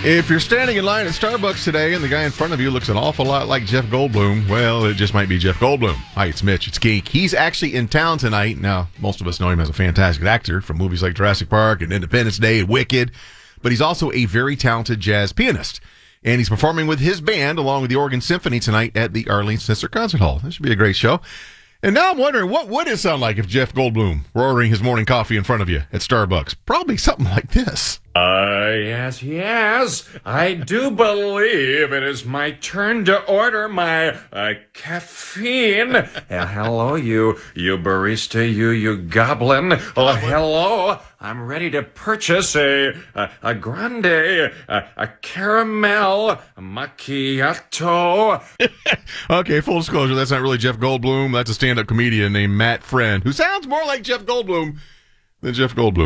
If you're standing in line at Starbucks today and the guy in front of you looks an awful lot like Jeff Goldblum, well, it just might be Jeff Goldblum. Hi, it's Mitch. It's Geek. He's actually in town tonight. Now, most of us know him as a fantastic actor from movies like Jurassic Park and Independence Day and Wicked, but he's also a very talented jazz pianist. And he's performing with his band along with the Oregon Symphony tonight at the Arlene Snitzer Concert Hall. This should be a great show. And now I'm wondering, what would it sound like if Jeff Goldblum were ordering his morning coffee in front of you at Starbucks? Probably something like this. Yes. I do believe it is my turn to order my caffeine. Hello, you barista, you goblin. Oh, hello. I'm ready to purchase a grande, a caramel macchiato. Okay, full disclosure, that's not really Jeff Goldblum. That's a stand-up comedian named Matt Friend, who sounds more like Jeff Goldblum than Jeff Goldblum.